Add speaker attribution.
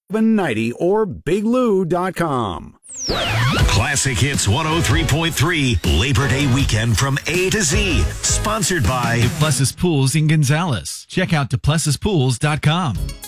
Speaker 1: 790 or biglou.com.
Speaker 2: Classic Hits 103.3 Labor Day weekend from A to Z. Sponsored by
Speaker 3: Duplessis Pools in Gonzales. Check out duplessispools.com.